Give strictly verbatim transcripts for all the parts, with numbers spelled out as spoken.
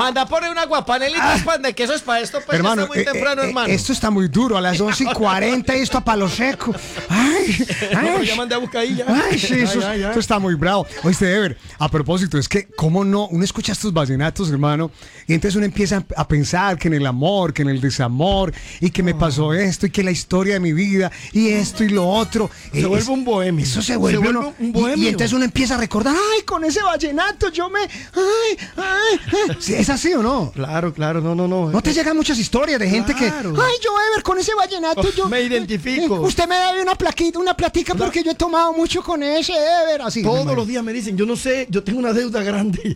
Manda por una guapanelita, pan de queso es para esto, pues hermano, está muy eh, temprano, eh, hermano. Esto está muy duro, a las once y cuarenta y esto a palo seco. Ay, ay. No, ya mandé a buscar ahí ya. Ay, sí, eso, Ya, ya, ya. esto está muy bravo. Oíste, Ever, a propósito, es que, ¿cómo no? Uno escucha estos vallenatos, hermano, y entonces uno empieza a pensar que en el amor, que en el desamor, y que me pasó esto, y que la historia de mi vida, y esto y lo otro. Se Eh, vuelve es- un bohemio. Eso se vuelve, Se vuelve uno- un y- bohemio. Y, entonces uno empieza a recordar, ay, con ese vallenato yo me... Ay, ay, ay. Sí, ¿es así o no? Claro, claro, no, no, no. ¿No te llegan muchas historias de gente Claro. que, ay, yo, Ever, con ese vallenato Oh, yo... me identifico. eh, usted me debe una plaquita, una platica porque yo he tomado mucho con ese, Ever, así. Todos me los días me dicen, yo no sé, yo tengo una deuda grande.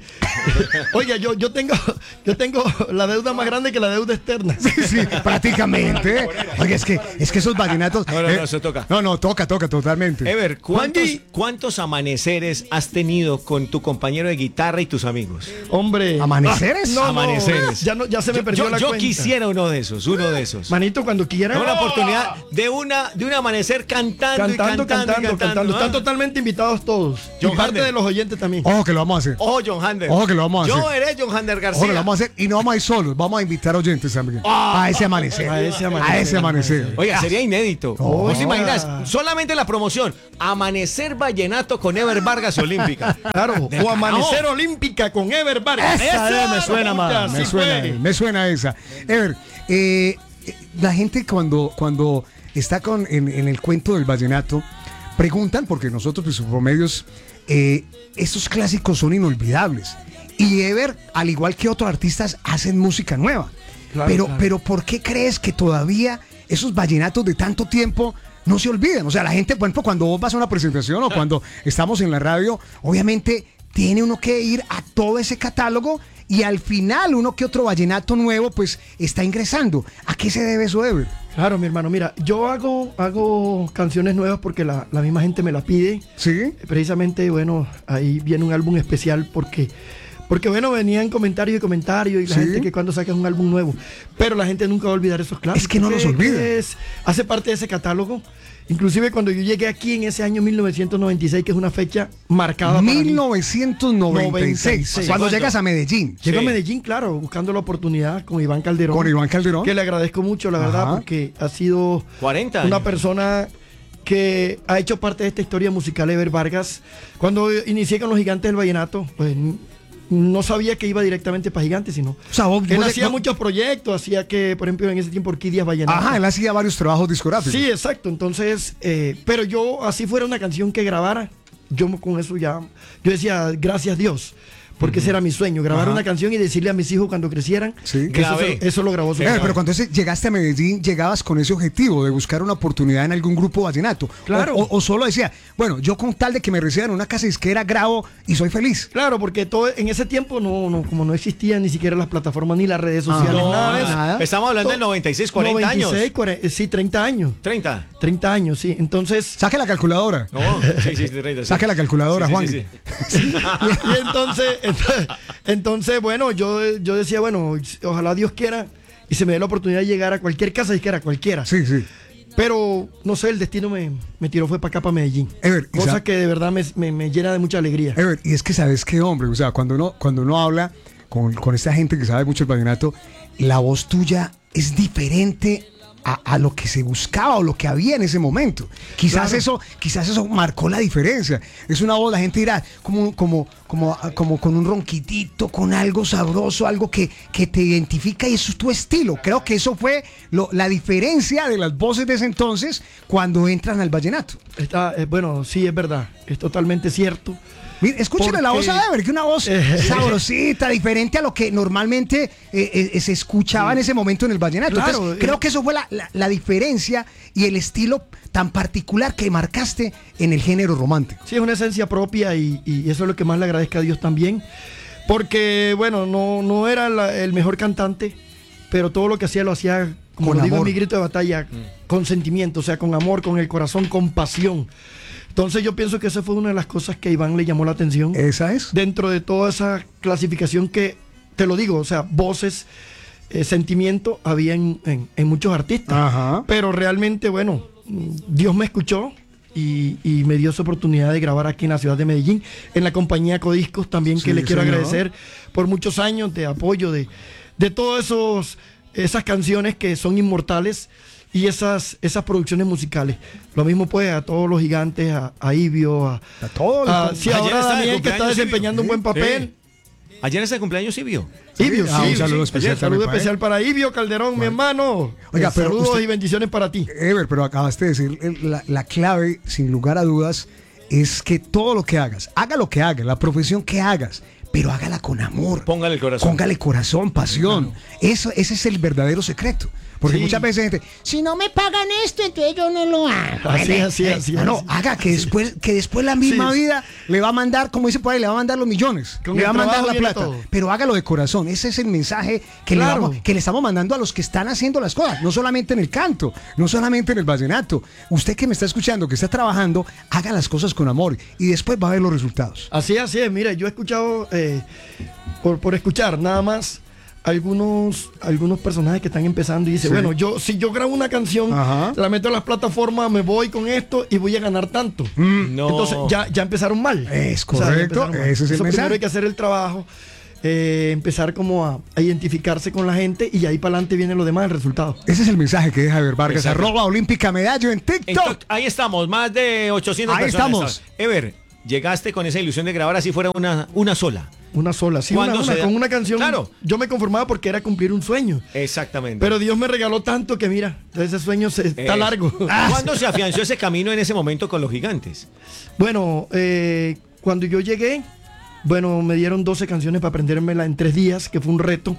Oiga, yo, yo tengo, yo tengo la deuda más grande que la deuda externa. Sí, sí, prácticamente. Oye, es que, es que esos vallenatos... No, no, eh, no, eso toca. No, no, toca, toca totalmente. Ever, ¿cuántos, Juanji. ¿cuántos amaneceres has tenido con tu compañero de guitarra y tus amigos? Hombre. ¿Amaneceres? No, no, Amaneceres. ya, no, ya se me Yo, perdió yo- la yo cuenta. quisiera uno de esos, uno de esos. Manito, cuando quiera. Una oportunidad de una de un amanecer cantando, Cantando, y cantando, cantando, y cantando. cantando. ¿ah? Están totalmente invitados todos. John y parte Hander. de los oyentes también. Ojo que lo vamos a hacer. Ojo, John Hander. Ojo que lo vamos a Yo hacer. eres John Hander García. Ojo que lo vamos a hacer y no vamos a ir solos, vamos a invitar oyentes también. a ese amanecer. A ese amanecer. A ese amanecer. Oiga, sería inédito. Oh. ¿Vos te imaginas? Solamente la promoción. Amanecer vallenato con Ever Vargas y Olímpica. Claro. O Amanecer Olímpica con Ever Vargas. Esa Esa me suena más, pucha, me sí suena, fue. me suena esa. Ever, eh, eh, la gente cuando, cuando está con, en, en el cuento del vallenato, preguntan, porque nosotros, pues, promedios, eh, estos clásicos son inolvidables. Y Ever, al igual que otros artistas, hacen música nueva. Claro, pero, claro. pero, ¿por qué crees que todavía esos vallenatos de tanto tiempo no se olvidan? O sea, la gente, por ejemplo, cuando vos vas a una presentación o cuando estamos en la radio, obviamente tiene uno que ir a todo ese catálogo y al final uno que otro vallenato nuevo pues está ingresando. ¿A qué se debe eso, Ever? Claro, mi hermano. Mira, yo hago, hago canciones nuevas porque la, la misma gente me la pide. ¿Sí? Precisamente, bueno, ahí viene un álbum especial porque, porque bueno, venían comentarios y comentarios y la Sí. gente que cuando sacas un álbum nuevo. Pero la gente nunca va a olvidar esos clásicos. Es que no los olvida. Es, hace parte de ese catálogo. Inclusive cuando yo llegué aquí en ese año mil novecientos noventa y seis, que es una fecha marcada para mí. mil novecientos noventa y seis. noventa y seis. Cuando ¿Cuándo? llegas a Medellín. Llego Sí. a Medellín, claro, buscando la oportunidad con Iván Calderón. Con Iván Calderón. Que le agradezco mucho, la verdad, Ajá. porque ha sido cuarenta una años. persona que ha hecho parte de esta historia musical, Ever Vargas. Cuando inicié con los Gigantes del Vallenato, pues n- no sabía que iba directamente para Gigantes, sino O sea, vos- él vos- hacía no- muchos proyectos, hacía que, por ejemplo, en ese tiempo Orquídeas Vallenato. Ajá, él hacía varios trabajos discográficos. Sí, exacto. Entonces, eh, pero yo, así fuera una canción que grabara, yo con eso ya, yo decía, gracias Dios, porque ese era mi sueño, grabar Ajá. una canción y decirle a mis hijos cuando crecieran, Sí. que eso, Grabé. se- eso lo grabó su Ever, papá. pero cuando ese- llegaste a Medellín, llegabas con ese objetivo de buscar una oportunidad en algún grupo vallenato. Claro. O, o- o solo decía, bueno, yo con tal de que me reciban en una casa disquera grabo y soy feliz. Claro, porque todo en ese tiempo no, no como no existían ni siquiera las plataformas ni las redes sociales, no, nada de eso. nada. Estamos hablando del noventa y seis, cuarenta noventa y seis, años. cuarenta, sí, treinta años. treinta. treinta años, sí. Entonces, Saque la calculadora. No, sí, sí, sí, treinta. sí. Saque la calculadora, Sí, sí, Juan. sí, sí. y entonces, entonces, entonces, bueno, yo, yo decía, bueno, ojalá Dios quiera y se me dé la oportunidad de llegar a cualquier casa disquera, cualquiera. Sí, sí. Pero, no sé, el destino me, me tiró, fue para acá, para Medellín. Ever, y Cosa sa- que de verdad me, me- me llena de mucha alegría. Ever, y es que sabes qué, hombre, o sea, cuando uno, cuando uno habla con, con esta gente que sabe mucho el vallenato, la voz tuya es diferente a, a lo que se buscaba o lo que había en ese momento. Quizás Claro. eso, quizás eso marcó la diferencia. Es una voz, la gente dirá, como, como, como, como con un ronquitito, con algo sabroso, algo que, que te identifica y eso es tu estilo. Creo que eso fue lo- la diferencia de las voces de ese entonces cuando entran al vallenato. Está, eh, bueno, sí, es verdad, es totalmente cierto. Mira, escúchale la voz Porque- a Ever, que una voz Eh. sabrosita, diferente a lo que normalmente eh, eh, se escuchaba en ese momento en el vallenato. Claro, Entonces, eh. creo que eso fue la, la- la diferencia y el estilo tan particular que marcaste en el género romántico. Sí, es una esencia propia y, y eso es lo que más le agradezco a Dios también. Porque, bueno, no, no era la- el mejor cantante, pero todo lo que hacía lo hacía, como Con lo digo en amor. mi grito de batalla, con sentimiento, o sea, con amor, con el corazón, con pasión. Entonces yo pienso que esa fue una de las cosas que a Iván le llamó la atención. ¿Esa es? Dentro de toda esa clasificación que, te lo digo, o sea, voces, eh, sentimiento, había en, en- en muchos artistas. Ajá. Pero realmente, bueno, mm, Dios me escuchó y, y me dio esa oportunidad de grabar aquí en la ciudad de Medellín, en la compañía Codiscos también, Sí, que le quiero señor. agradecer por muchos años de apoyo, de, de todas esos esas canciones que son inmortales y esas, esas producciones musicales. Lo mismo pues a todos los gigantes, a, a Ibio, a, A todos. a- sí, Ayer ahora estaba de Daniel, que está cumpleaños, desempeñando un buen papel. Sí. Ayer es el cumpleaños Silvio. Ibio, Ah, sí, un saludo sí. especial Ayer, saludo también para él. especial para Ibio Calderón, mi hermano. Oiga, Eh, pero saludos usted- y bendiciones para ti. Ever, pero acabaste de decir, el- la, la clave, sin lugar a dudas, es que todo lo que hagas, haga lo que hagas, la profesión que hagas, pero hágala con amor. Póngale el corazón. Póngale corazón, pasión. Eso, ese es el verdadero secreto. Porque Sí. muchas veces gente, si no me pagan esto, entonces yo no lo hago. Así, Eh, así, eh, así, No, no, así. haga que después, que después la misma Sí. vida le va a mandar, como dice por ahí, le va a mandar los millones. Con le el va a mandar trabajo la viene plata. todo. Pero hágalo de corazón. Ese es el mensaje que, le Claro. vamos- que le estamos mandando a los que están haciendo las cosas. No solamente en el canto, no solamente en el vallenato. Usted que me está escuchando, que está trabajando, haga las cosas con amor y después va a ver los resultados. Así, así es. Mira, yo he escuchado, eh, por, por escuchar nada más, algunos, algunos personajes que están empezando y dicen, Sí. bueno, yo si yo grabo una canción, Ajá. la meto en las plataformas, me voy con esto y voy a ganar tanto. No. Entonces ya, ya empezaron mal. Es ya correcto, empezaron mal. ese es el Eso mensaje. Primero hay que hacer el trabajo, eh, empezar como a, a identificarse con la gente y ahí para adelante viene lo demás, el resultado. Ese es el mensaje que deja Ever Vargas. Exacto. Arroba Olímpica Medallo en TikTok. Entonces, ahí estamos, más de ochocientas Ahí personas. estamos. Ever, llegaste con esa ilusión de grabar así fuera una, una sola. Una sola, sí, una, ¿Cuándo una, se da? con una canción. Claro. Yo me conformaba porque era cumplir un sueño. Exactamente. Pero Dios me regaló tanto que mira, ese sueño se, está Eh, largo. ¿Cuándo se afianzó ese camino en ese momento con los gigantes? Bueno, eh, cuando yo llegué, bueno, me dieron doce canciones para aprendérmela en tres días, que fue un reto.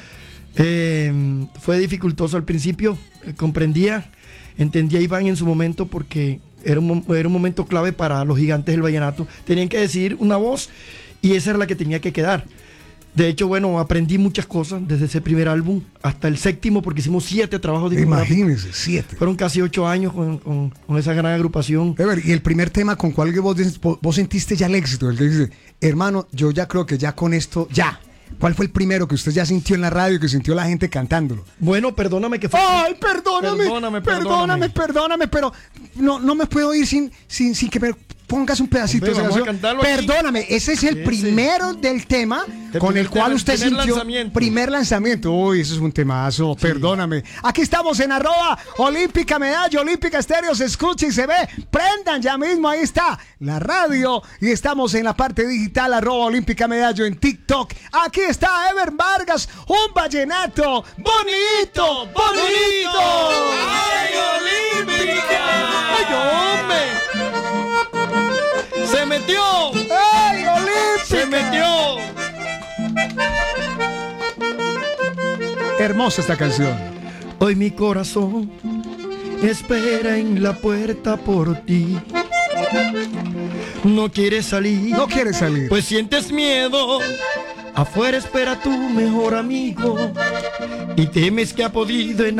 Eh, fue dificultoso al principio, eh, comprendía, entendía a Iván en su momento porque era un, mo- era un momento clave para los gigantes del vallenato. Tenían que decidir una voz y esa era la que tenía que quedar. De hecho, bueno, aprendí muchas cosas desde ese primer álbum hasta el séptimo, porque hicimos siete trabajos discográficos. Imagínense, siete. Fueron casi ocho años con, con- con esa gran agrupación. Ever, y el primer tema con cual que vos, des- vos sentiste ya el éxito, el que dice, hermano, yo ya creo que ya con esto, ya. ¿Cuál fue el primero que usted ya sintió en la radio, que sintió la gente cantándolo? Bueno, perdóname que fue. Ay, perdóname, Perdóname, perdóname, perdóname. perdóname, pero no, no me puedo ir sin, sin, sin que me pongas un pedacito Hombre, de esa vamos a canción. cantarlo aquí. Perdóname, ese es el Ese. primero del tema El con primer el cual tema, el usted primer sintió lanzamiento. primer lanzamiento. Uy, eso es un temazo, perdóname. Aquí estamos en arroba Olímpica Medallo, Olímpica Estéreo, se escucha y se ve. Prendan ya mismo, ahí está la radio y estamos en la parte digital, arroba Olímpica Medallo en TikTok. Aquí está Ever Vargas, un vallenato bonito, bonito. ¡Ay, Olímpica! ¡Ay, hombre! ¡Se metió! ¡Ay, Olímpica! ¡Se metió! Hermosa esta canción. Hoy mi corazón espera en la puerta por ti. No quieres salir, No quiere salir. pues sientes miedo. Afuera espera tu mejor amigo y temes que ha podido